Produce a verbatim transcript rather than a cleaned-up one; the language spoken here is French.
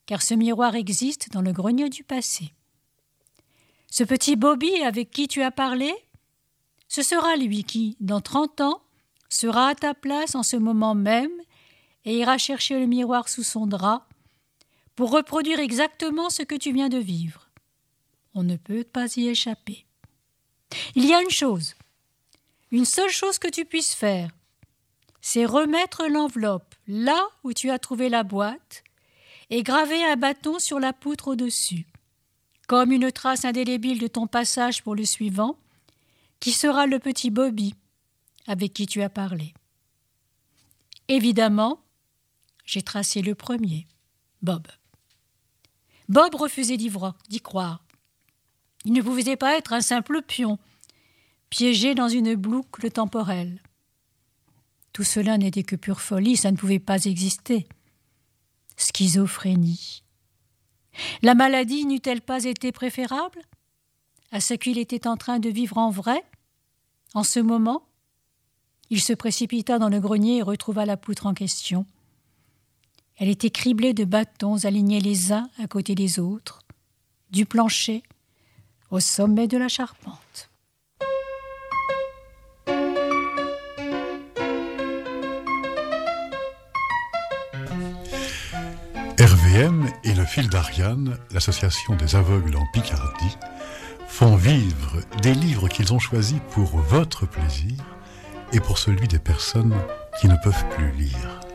car ce miroir existe dans le grenier du passé. Ce petit Bobby avec qui tu as parlé, ce sera lui qui, dans trente ans, sera à ta place en ce moment même et ira chercher le miroir sous son drap pour reproduire exactement ce que tu viens de vivre. On ne peut pas y échapper. Il y a une chose, une seule chose que tu puisses faire, c'est remettre l'enveloppe là où tu as trouvé la boîte et graver un bâton sur la poutre au-dessus, comme une trace indélébile de ton passage pour le suivant, qui sera le petit Bobby avec qui tu as parlé. Évidemment, j'ai tracé le premier, Bob. Bob refusait d'y croire. Il ne pouvait pas être un simple pion, piégé dans une boucle temporelle. Tout cela n'était que pure folie, ça ne pouvait pas exister. Schizophrénie. La maladie n'eût-elle pas été préférable à ce qu'il était en train de vivre en vrai, en ce moment? Il se précipita dans le grenier et retrouva la poutre en question. Elle était criblée de bâtons alignés les uns à côté des autres, du plancher au sommet de la charpente. R V M et le Fil d'Ariane, l'association des aveugles en Picardie, font vivre des livres qu'ils ont choisis pour votre plaisir et pour celui des personnes qui ne peuvent plus lire.